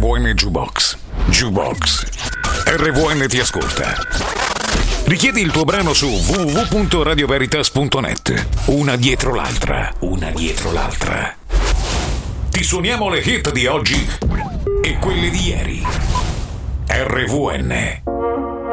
RVN Jukebox. Jukebox. RVN ti ascolta. Richiedi il tuo brano su www.radioveritas.net. Una dietro l'altra. Una dietro l'altra. Ti suoniamo le hit di oggi e quelle di ieri. RVN.